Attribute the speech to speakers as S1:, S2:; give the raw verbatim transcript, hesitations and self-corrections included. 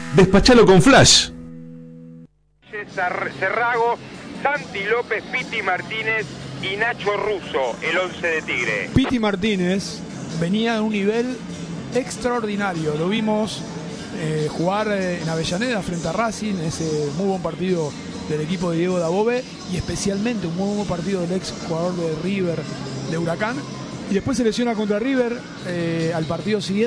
S1: Despachalo con Flash.
S2: Cerrago, Santi López, Piti Martínez y Nacho Russo, el once de Tigre.
S3: Piti Martínez venía a un nivel extraordinario. Lo vimos eh, jugar en Avellaneda frente a Racing, ese muy buen partido del equipo de Diego Dabove, y especialmente un muy buen partido del ex jugador de River, de Huracán. Y después se lesiona contra River eh, al partido siguiente.